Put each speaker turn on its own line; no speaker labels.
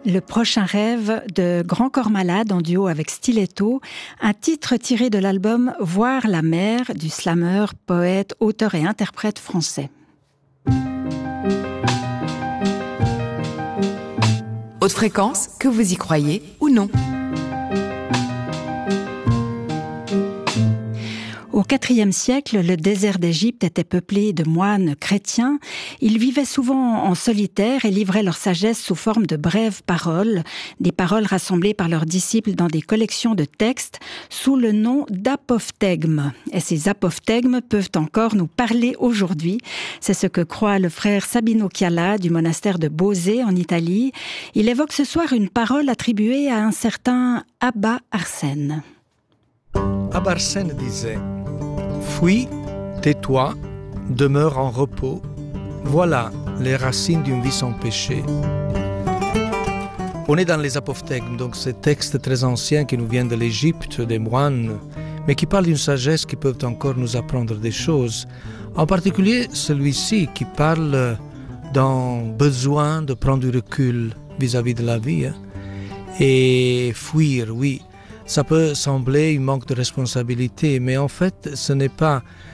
Le prochain rêve de Grand Corps Malade en duo avec Stiletto, un titre tiré de l'album Voir la mer du slammer, poète, auteur et interprète français.
Haute fréquence, que vous y croyez ou non.
Au IVe siècle, le désert d'Égypte était peuplé de moines chrétiens. Ils vivaient souvent en solitaire et livraient leur sagesse sous forme de brèves paroles, des paroles rassemblées par leurs disciples dans des collections de textes sous le nom d'apophthegmes. Et ces apophthegmes peuvent encore nous parler aujourd'hui. C'est ce que croit le frère Sabino Chiala du monastère de Bosé en Italie. Il évoque ce soir une parole attribuée à un certain Abba Arsène.
Abba Arsène disait: fuis, tais-toi, demeure en repos. Voilà les racines d'une vie sans péché. On est dans les apophthegmes, donc ces textes très anciens qui nous viennent de l'Égypte, des moines, mais qui parlent d'une sagesse qui peuvent encore nous apprendre des choses. En particulier celui-ci qui parle d'un besoin de prendre du recul vis-à-vis de la vie. Et fuir, oui. Ça peut sembler un manque de responsabilité, mais en fait, ce n'est pas